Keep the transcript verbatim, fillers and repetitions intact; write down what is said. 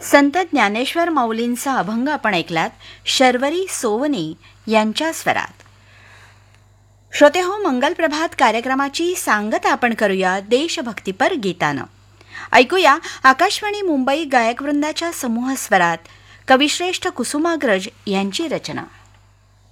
संत ज्ञानेश्वर माऊलींचा अभंग आपण ऐकलात शर्वरी सोवनी यांच्या स्वरात. श्रोते हो, मंगल प्रभात कार्यक्रमाची सांगत आपण करूया देशभक्तीपर गीतानं. ऐकूया आकाशवाणी मुंबई गायकवृंदाच्या समूह स्वरात कविश्रेष्ठ कुसुमाग्रज यांची रचना.